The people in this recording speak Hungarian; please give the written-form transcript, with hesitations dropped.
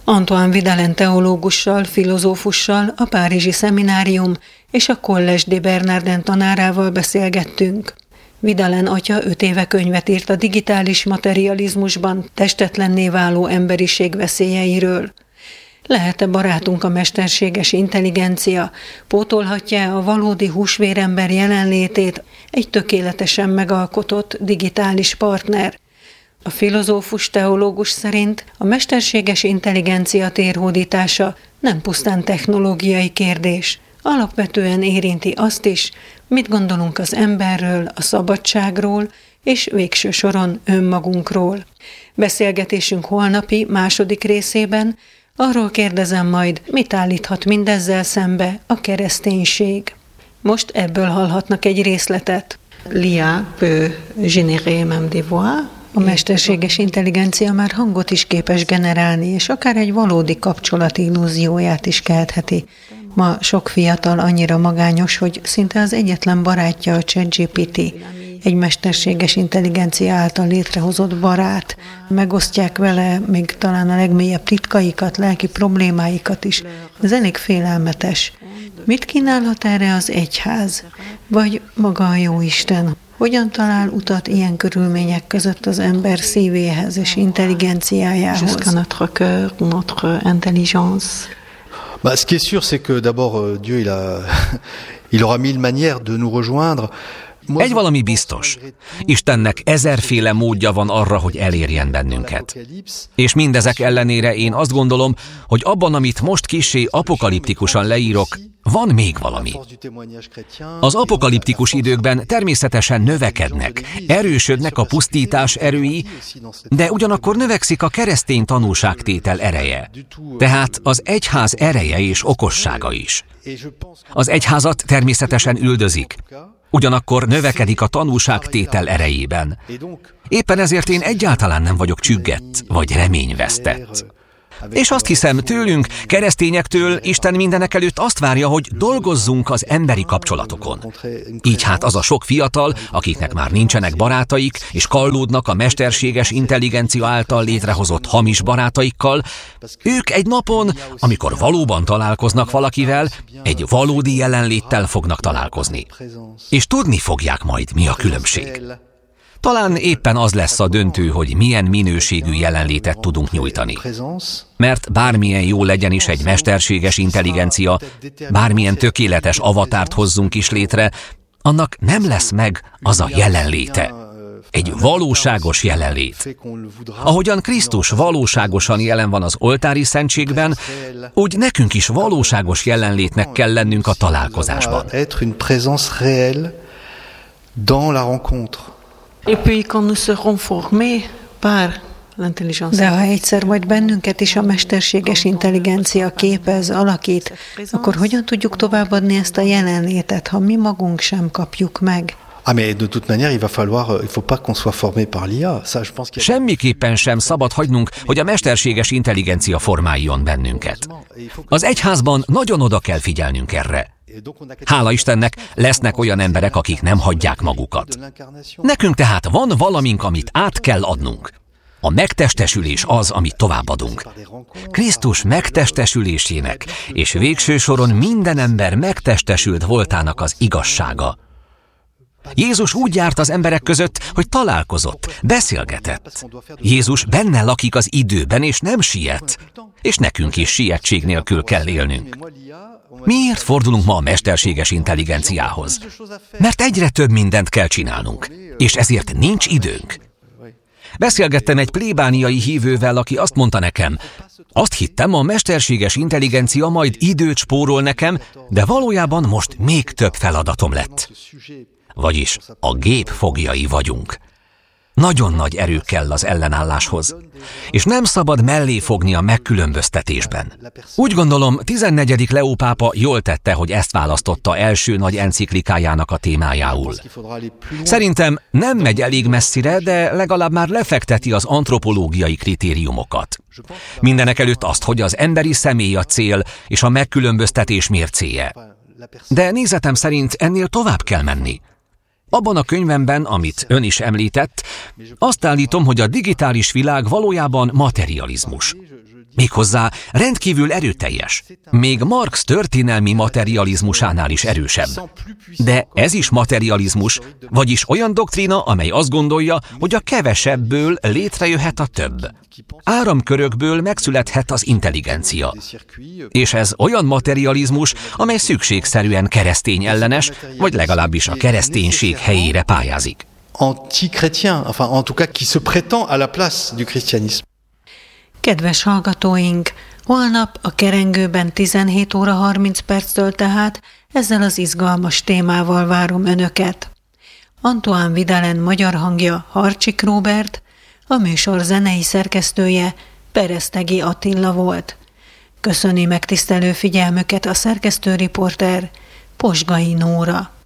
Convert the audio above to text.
Antoine Vidalen teológussal, filozófussal, a Párizsi Szeminárium és a Collège de Bernardin tanárával beszélgettünk. Vidalen atya 5 éve könyvet írt a digitális materializmusban testetlenné váló emberiség veszélyeiről. Lehet-e barátunk a mesterséges intelligencia? Pótolhatja a valódi húsvérember jelenlétét egy tökéletesen megalkotott digitális partner? A filozófus teológus szerint a mesterséges intelligencia térhódítása nem pusztán technológiai kérdés, alapvetően érinti azt is, mit gondolunk az emberről, a szabadságról és végső soron önmagunkról. Beszélgetésünk holnapi második részében arról kérdezem majd, mit állíthat mindezzel szembe a kereszténység. Most ebből hallhatnak egy részletet. L'IA peut générer même des voix. A mesterséges intelligencia már hangot is képes generálni, és akár egy valódi kapcsolat illúzióját is keltheti. Ma sok fiatal annyira magányos, hogy szinte az egyetlen barátja a ChatGPT, egy mesterséges intelligencia által létrehozott barát. Megosztják vele még talán a legmélyebb titkaikat, lelki problémáikat is. Ez elég félelmetes. Mit kínálhat erre az egyház? Vagy maga a Jóisten? Hogyan talál utat ilyen körülmények között az ember szívéhez és intelligenciájához? Jusqu'à notre cœur, notre intelligence. Ce qui est sûr, c'est que d'abord Dieu il aura mille manières de nous rejoindre. Egy valami biztos. Istennek ezerféle módja van arra, hogy elérjen bennünket. És mindezek ellenére én azt gondolom, hogy abban, amit most kissé apokaliptikusan leírok, van még valami. Az apokaliptikus időkben természetesen növekednek, erősödnek a pusztítás erői, de ugyanakkor növekszik a keresztény tanúságtétel ereje. Tehát az egyház ereje és okossága is. Az egyházat természetesen üldözik, ugyanakkor növekedik a tanúságtétel erejében. Éppen ezért én egyáltalán nem vagyok csüggett vagy reményvesztett. És azt hiszem, tőlünk, keresztényektől Isten mindenekelőtt azt várja, hogy dolgozzunk az emberi kapcsolatokon. Így hát az a sok fiatal, akiknek már nincsenek barátaik, és kallódnak a mesterséges intelligencia által létrehozott hamis barátaikkal, ők egy napon, amikor valóban találkoznak valakivel, egy valódi jelenléttel fognak találkozni. És tudni fogják majd, mi a különbség. Talán éppen az lesz a döntő, hogy milyen minőségű jelenlétet tudunk nyújtani. Mert bármilyen jó legyen is egy mesterséges intelligencia, bármilyen tökéletes avatárt hozzunk is létre, annak nem lesz meg az a jelenléte. Egy valóságos jelenlét. Ahogyan Krisztus valóságosan jelen van az oltári szentségben, úgy nekünk is valóságos jelenlétnek kell lennünk a találkozásban. Et puis, quand nous serons formés par l'intelligence. De ha egyszer majd bennünket is a mesterséges intelligencia képez, alakít, akkor hogyan tudjuk továbbadni ezt a jelenlétet, ha mi magunk sem kapjuk meg? Mais de toute manière, il faut pas qu'on soit formé par l'IA. Ça, je pense que semmiképpen sem szabad hagynunk, hogy a mesterséges intelligencia formáljon bennünket. Az egyházban nagyon oda kell figyelnünk erre. Hála Istennek, lesznek olyan emberek, akik nem hagyják magukat. Nekünk tehát van valamink, amit át kell adnunk. A megtestesülés az, amit továbbadunk. Krisztus megtestesülésének és végső soron minden ember megtestesült voltának az igazsága. Jézus úgy járt az emberek között, hogy találkozott, beszélgetett. Jézus benne lakik az időben, és nem siet. És nekünk is sietség nélkül kell élnünk. Miért fordulunk ma a mesterséges intelligenciához? Mert egyre több mindent kell csinálnunk, és ezért nincs időnk. Beszélgettem egy plébániai hívővel, aki azt mondta nekem, azt hittem, a mesterséges intelligencia majd időt spórol nekem, de valójában most még több feladatom lett. Vagyis a gép foglyai vagyunk. Nagyon nagy erő kell az ellenálláshoz, és nem szabad mellé fogni a megkülönböztetésben. Úgy gondolom, 14. Leó pápa jól tette, hogy ezt választotta első nagy enciklikájának a témájául. Szerintem nem megy elég messzire, de legalább már lefekteti az antropológiai kritériumokat. Mindenekelőtt azt, hogy az emberi személy a cél és a megkülönböztetés mércéje. De nézetem szerint ennél tovább kell menni. Abban a könyvemben, amit ön is említett, azt állítom, hogy a digitális világ valójában materializmus. Méghozzá rendkívül erőteljes, még Marx történelmi materializmusánál is erősebb. De ez is materializmus, vagyis olyan doktrína, amely azt gondolja, hogy a kevesebből létrejöhet a több. Áramkörökből megszülethet az intelligencia. És ez olyan materializmus, amely szükségszerűen keresztény ellenes, vagy legalábbis a kereszténység helyére pályázik. Anti-chrétien, enfin en tout cas qui se prétend à la place du christianisme. Kedves hallgatóink, holnap a Kerengőben 17 óra 30 perctől tehát ezzel az izgalmas témával várom Önöket. Antoine Vidalen magyar hangja Harcsik Róbert, a műsor zenei szerkesztője Peresztegi Attila volt. Köszöni megtisztelő figyelmüket a szerkesztőriporter Posgai Nóra.